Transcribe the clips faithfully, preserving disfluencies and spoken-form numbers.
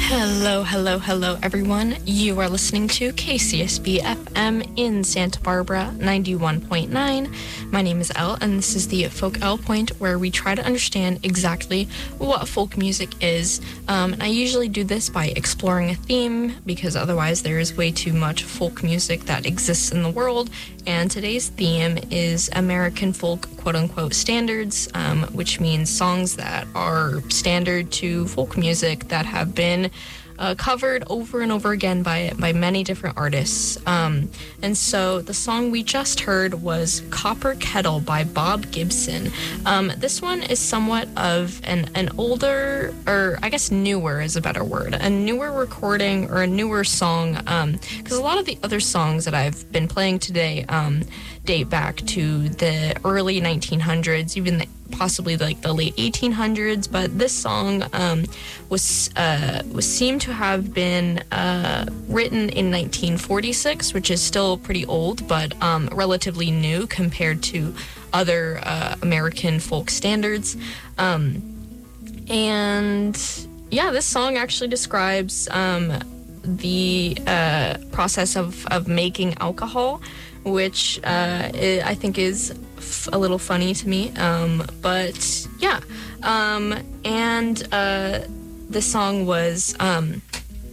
Hello, hello, hello, everyone. You are listening to K C S B F M in Santa Barbara, ninety-one point nine. My name is Elle, and this is the Folk Elle Point, where we try to understand exactly what folk music is. Um, and I usually do this by exploring a theme, because otherwise there is way too much folk music that exists in the world. And today's theme is American folk, quote-unquote, standards, um, which means songs that are standard to folk music that have been uh, covered over and over again by by many different artists. Um, and so the song we just heard was Copper Kettle by Bob Gibson. Um, this one is somewhat of an, an older, or I guess newer is a better word, a newer recording or a newer song, because um, a lot of the other songs that I've been playing today um, date back to the early nineteen hundreds, even the, possibly like the late eighteen hundreds. But this song um, was uh, was seemed to have been uh, written in nineteen forty-six, which is still pretty old, but um, relatively new compared to other uh, American folk standards. Um, and yeah, this song actually describes um, the uh, process of, of making alcohol, which uh, I think is f- a little funny to me. Um, but yeah, um, and uh, this song was um,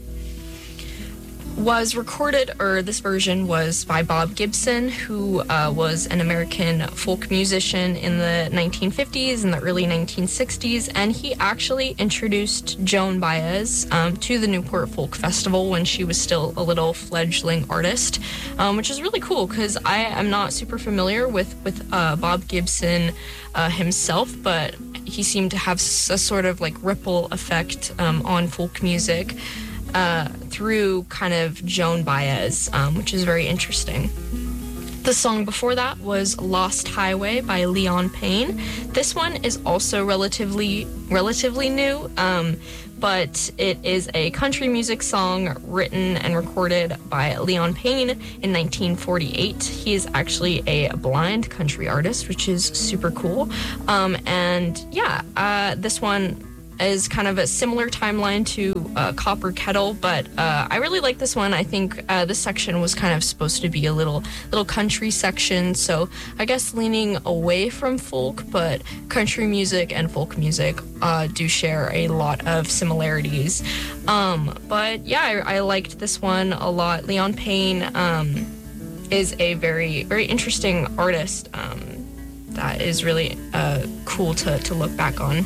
was recorded, or this version was by Bob Gibson, who uh, was an American folk musician in the nineteen fifties and the early nineteen sixties, and he actually introduced Joan Baez um, to the Newport Folk Festival when she was still a little fledgling artist, um, which is really cool because I am not super familiar with, with uh, Bob Gibson uh, himself, but he seemed to have a sort of like ripple effect um, on folk music Uh, through kind of Joan Baez, um, which is very interesting. The song before that was Lost Highway by Leon Payne. This one is also relatively relatively new, um, but it is a country music song written and recorded by Leon Payne in nineteen forty-eight. He is actually a blind country artist, which is super cool. Um, and yeah, uh, this one is kind of a similar timeline to uh, Copper Kettle, but uh, I really like this one. I think uh, this section was kind of supposed to be a little little country section, so I guess leaning away from folk, but country music and folk music uh, do share a lot of similarities. Um, but yeah, I, I liked this one a lot. Leon Payne um, is a very, very interesting artist um, that is really uh, cool to, to look back on.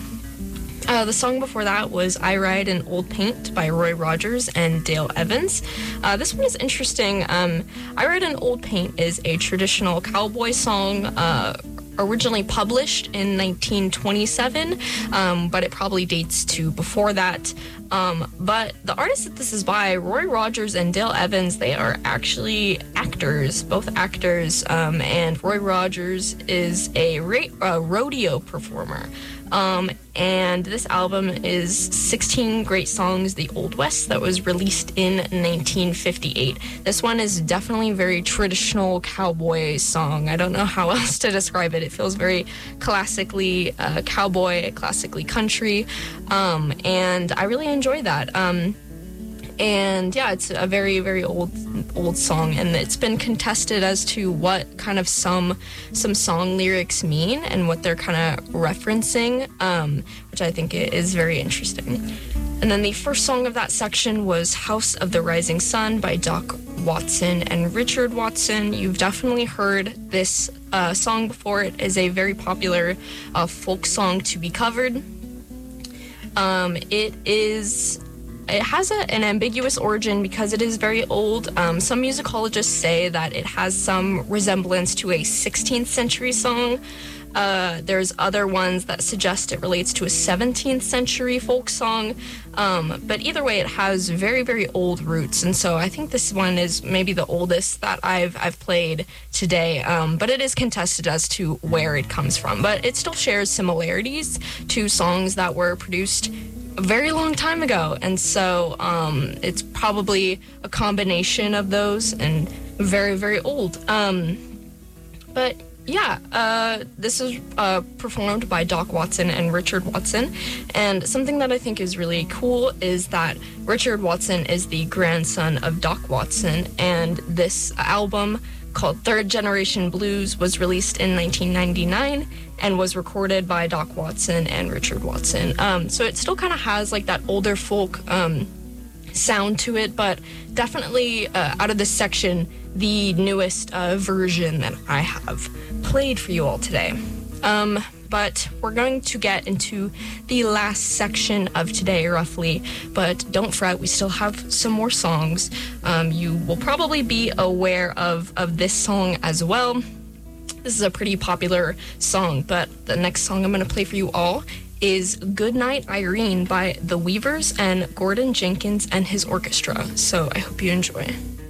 Uh, the song before that was I Ride in Old Paint by Roy Rogers and Dale Evans. Uh, this one is interesting. Um, I Ride in Old Paint is a traditional cowboy song uh, originally published in nineteen twenty-seven, um, but it probably dates to before that. Um, but the artist that this is by, Roy Rogers and Dale Evans, they are actually actors, both actors, um, and Roy Rogers is a ra- uh, rodeo performer. Um, and this album is sixteen Great Songs, The Old West, that was released in nineteen fifty-eight. This one is definitely a very traditional cowboy song. I don't know how else to describe it. It feels very classically uh, cowboy, classically country, um, and I really enjoy that. Um, And yeah, it's a very, very old, old song, and it's been contested as to what kind of some, some song lyrics mean and what they're kind of referencing, um, which I think is very interesting. And then the first song of that section was House of the Rising Sun by Doc Watson and Richard Watson. You've definitely heard this uh, song before. It is a very popular uh, folk song to be covered. Um, it is... It has a, an ambiguous origin because it is very old. Um, some musicologists say that it has some resemblance to a sixteenth century song. Uh, there's other ones that suggest it relates to a seventeenth century folk song. Um, but either way, it has very, very old roots. And so I think this one is maybe the oldest that I've I've played today. Um, but it is contested as to where it comes from. But it still shares similarities to songs that were produced a very long time ago, and so um, it's probably a combination of those and very, very old. Um, but Yeah, uh, this is uh, performed by Doc Watson and Richard Watson, and something that I think is really cool is that Richard Watson is the grandson of Doc Watson, and this album called Third Generation Blues was released in nineteen ninety-nine and was recorded by Doc Watson and Richard Watson. Um, so it still kind of has like that older folk um, sound to it, but definitely uh, out of this section, the newest uh, version that I have played for you all today. Um, but we're going to get into the last section of today, roughly. But don't fret, we still have some more songs. Um, you will probably be aware of, of this song as well. This is a pretty popular song, but the next song I'm going to play for you all is Goodnight Irene by The Weavers and Gordon Jenkins and his orchestra. So I hope you enjoy.